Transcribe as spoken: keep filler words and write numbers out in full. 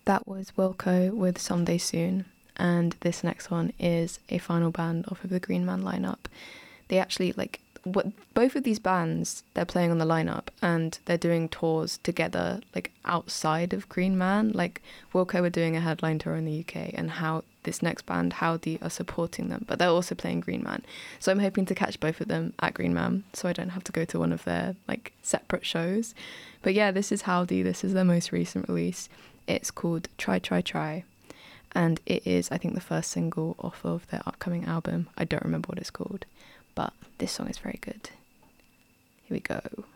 That was Wilco with Someday Soon. And this next one is a final band off of the Green Man lineup. They actually, like, what both of these bands, they're playing on the lineup and they're doing tours together, like, outside of Green Man. Like, Wilco are doing a headline tour in the U K, and how this next band, Howdy, are supporting them, but they're also playing Green Man. So I'm hoping to catch both of them at Green Man, so I don't have to go to one of their, like, separate shows. But yeah, this is Howdy. This is their most recent release. It's called Try, Try, Try. And it is, I think, the first single off of their upcoming album. I don't remember what it's called, but this song is very good. Here we go.